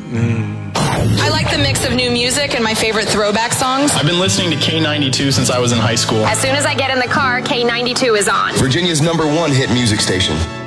I like the mix of new music and my favorite throwback songs. I've been listening to K92 since I was in high school. As soon as I get in the car, K92 is on. Virginia's #1 hit music station.